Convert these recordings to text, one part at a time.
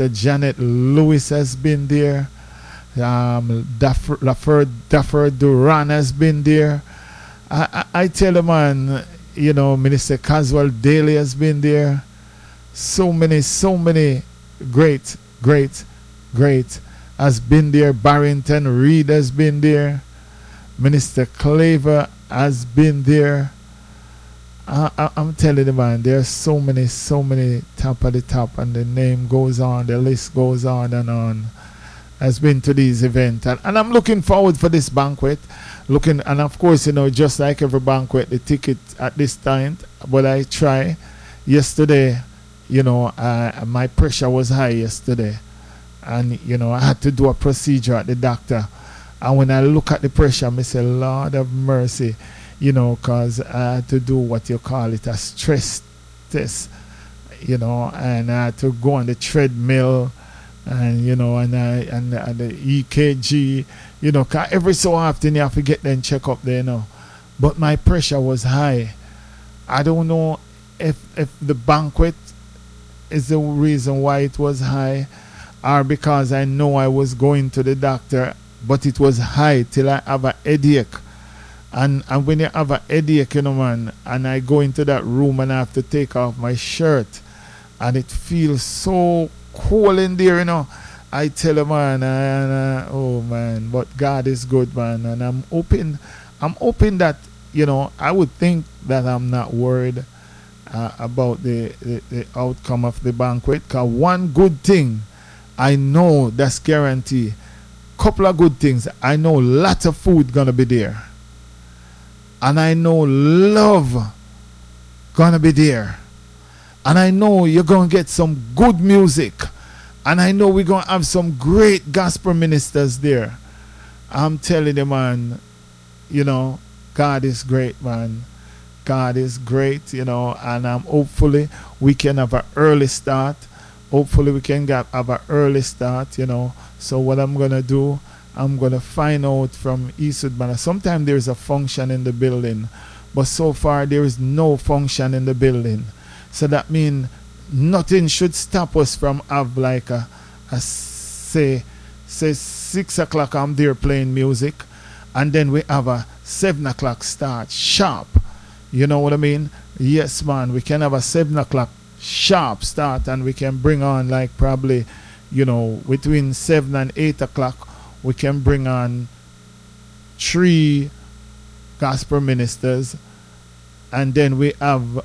Minister Janet Lewis has been there. Duffer Duran has been there. I tell you, man, you know, Minister Caswell Daly has been there. So many great has been there. Barrington Reed has been there. Minister Claver has been there. I'm telling you, man, there's so many top of the top, and the name goes on, the list goes on and on, has been to these events. And I'm looking forward for this banquet. And of course, you know, just like every banquet, the ticket at this time, but I try. Yesterday, you know, my pressure was high yesterday. And, you know, I had to do a procedure at the doctor. And when I look at the pressure, I say, Lord of mercy, you know, because I had to do what you call it a stress test, you know, and I had to go on the treadmill and, you know, and the EKG, you know, 'cause every so often you have to get them check up there, you know. But my pressure was high. I don't know if the banquet is the reason why it was high, or because I know I was going to the doctor, but it was high till I have a headache. And when you have a headache, you know, man, and I go into that room and I have to take off my shirt, and it feels so cold in there, you know. I tell you, man, oh man, but God is good, man, and I'm hoping that, you know, I would think that I'm not worried about the outcome of the banquet, because one good thing I know that's guaranteed, couple of good things, I know lots of food gonna be there, and I know love gonna be there, and I know you're gonna get some good music, and I know we're gonna have some great gospel ministers there. I'm telling you, man, you know, God is great, man. God is great, you know, and hopefully we can have an early start. Hopefully we can have an early start, you know. So what I'm going to do, I'm going to find out from Eastwood Manor. Sometimes there's a function in the building, but so far there is no function in the building. So that means nothing should stop us from have like a say 6 o'clock I'm there playing music, and then we have a 7 o'clock start sharp. You know what I mean? Yes, man, we can have a 7 o'clock sharp start, and we can bring on like probably, you know, between 7 and 8 o'clock, we can bring on 3 gospel ministers, and then we have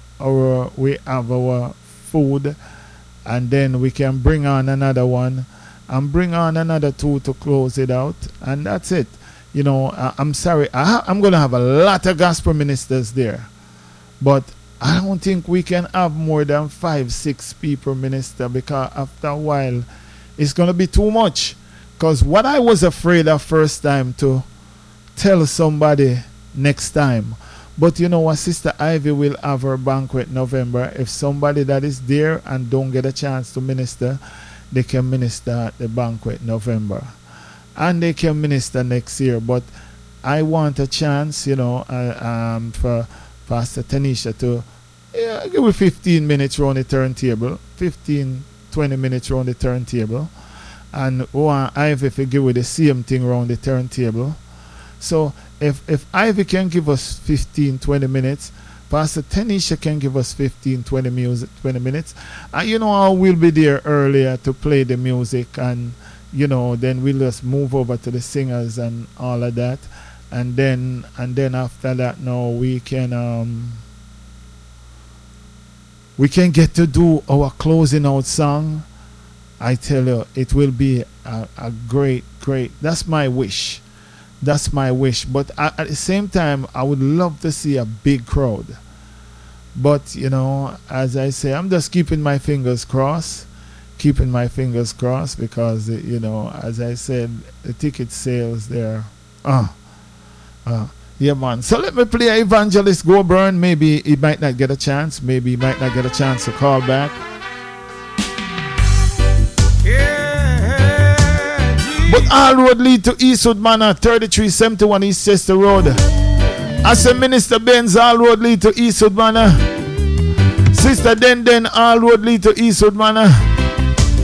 our food, and then we can bring on another one and bring on another 2 to close it out, and that's it. You know, I'm sorry, I'm going to have a lot of gospel ministers there, but I don't think we can have more than 5-6 people minister, because after a while it's going to be too much. Because what I was afraid of first time to tell somebody next time, but you know what, Sister Ivy will have her banquet November. If somebody that is there and don't get a chance to minister, they can minister at the banquet November, and they can minister next year. But I want a chance, you know, for Pastor Tanisha to give me 15 minutes around the turntable, 15-20 minutes around the turntable, and Ivy if you give me the same thing around the turntable. So if Ivy can give us 15-20 minutes, Pastor Tanisha can give us 15-20 minutes, and you know, I will be there earlier to play the music, and you know, then we'll just move over to the singers and all of that, and then after that, now we can get to do our closing out song. I tell you, it will be a great, that's my wish. But at the same time, I would love to see a big crowd. But, you know, as I say, I'm just keeping my fingers crossed, because, you know, as I said, the ticket sales there. Yeah, man. So let me play Evangelist Go Burn. Maybe he might not get a chance. Maybe he might not get a chance to call back. But all road lead to Eastwood Manor, 3371 East Chester Road. I say Minister Benz, all road lead to Eastwood Manor. Sister Den, all road lead to Eastwood Manor.